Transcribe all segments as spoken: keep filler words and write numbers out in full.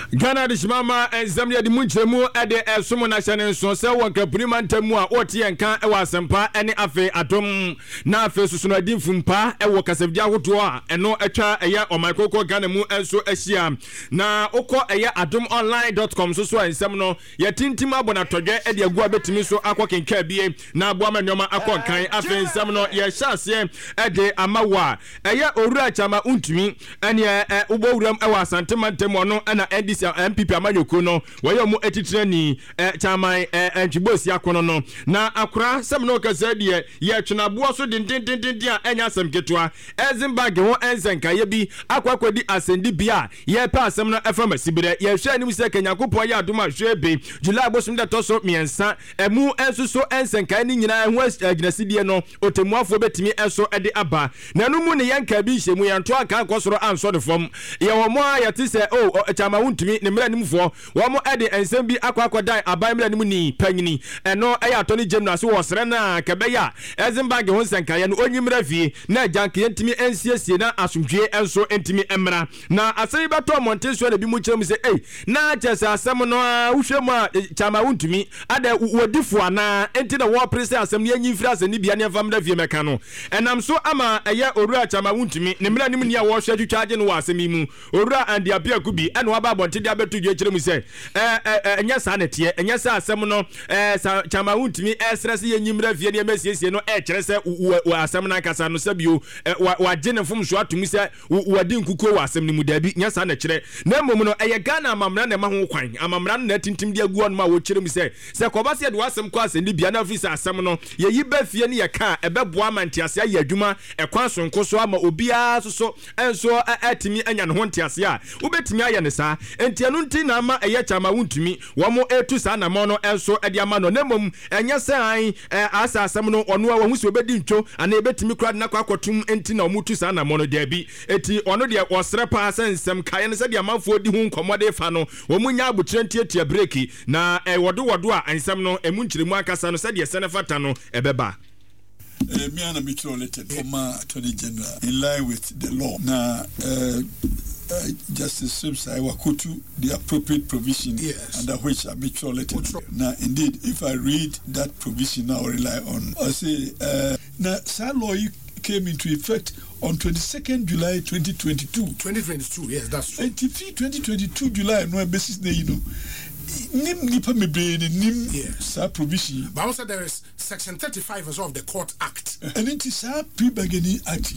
Ghana de shimama enzam ya di munchemu ede esumu na hyane nso se won kapurima ntamu a otie nka ewa asempa ene afe adom na afe susuno adimfumpa ewo kasafdia hoto a eno etwa eye omaikoko Ghana mu enso ahia na okọ eye adom online dot com so so ensam no ye tintim abona todwe ede agu abetimi so akọkenka bie na abo amanyoma akọkan afe ensam no ye hyase ede amawa eye owura chama untumi ene ubowuram ewa asantema ntamu no na ndc M P P amanyoko no wayo mu etitire ni chairman entwibosi akono no na akora sem no kasa die ye twenabo so dindindindin a enya asem ketwa Eisenberg ho enzenka ye bi akwakwadi asendi bia ye pa asem no efama sibire ye hwe anim se kanyakopo ya adoma hwebe July bosum de toso miensa emu ensuso enzenka ni nyina ho aginaside no otemuafo betimi enso ede aba na no mu ne yanka bi hyemu yanto aka akosoro anso de fom ye wo mo ayate se o chairman untumi ne mra nimfo wo mo ede ensem bi akwakodan aban mra nimu ni panyini eno eya atoni gemna so wo sere na kebeya Eisenberg ho senkaye no onyimra fie na janke ntimi ensiesie na asomdwe enso ntimi emra na asai beto montenso na bi mu kyerem se eh na chesa asem no wohwemu a chama untumi ada wodifo ana enti na wo prese asem ne anyimfira asem ni bia ne famra fie meka no enam so ama eye orua chama untumi ne mra nimu ni a wo hwe twitwaje no wo asem mu orua andi apia kubi eno aba bonte dia beto dwe kyerem se eh eh enya sa netie enya sa asem no eh chama untumi esrese ye nyimra fie ne mesiesie no e kyere se asem na kasa no sabio wa gene fom so atumi se wadi nkuko wa asem ni mu dabi nya sa na kyere na mmom no eye Ghana amamra na ma ho kwan amamra na tintim dia guo no ma wo kyerem se se kobase ye de asem kwa asem ni bia na ofisa asem no ye yi ba fie ne ye ka ebebo amantiase aye adwuma ekwan so nko so ama obia so so enso atimi anya ne ho ntiase a ubetimi aye ne sa entianu nti na ama eye chama wuntumi wo mo etu sa na mo no enso ede ama no nemom enya se an asa asem no ono wa hu se obedi ntwo ana ebetimi kra na kwa akotum enti na omutu sa na mo no dabi eti ono de osre pa sensem kaye ne se de amafo di hu nkomode fa no wo munya abutire ntiatia breki na e wodo wodo a ansem no emu nkyiremu akasa no se de se ne fata no ebeba. Uh, me and a metropolitan former attorney general in line with the law. Now, uh, uh, Justice Simpson, I will quote you the appropriate provision yes. under which a metropolitan. Now, indeed, if I read that provision, I will rely on. I say, uh, now, that law came into effect on twenty-second July twenty twenty-two. twenty twenty-two, yes, that's true. twenty twenty-two July, no basis, you know. Nim nipa mebree nim sa provision. But also there is section thirty-five as of the Court Act. And it is a pre-bargaining act.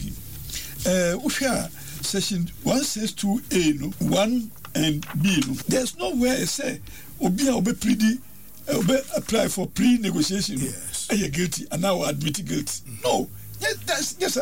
Uh, Usha section one sixty-two A no one and B no. There's nowhere it say obi a obe plead obe apply for pre-negotiation. Yes. Are you guilty and now admit guilty? No. Yes, that's yes.